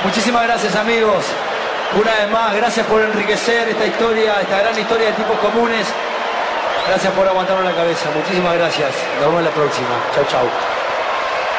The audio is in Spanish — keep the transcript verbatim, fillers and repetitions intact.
Muchísimas gracias, amigos. Una vez más, gracias por enriquecer esta historia, esta gran historia de tipos comunes. Gracias por aguantarnos la cabeza. Muchísimas gracias. Nos vemos en la próxima. Chau, chau.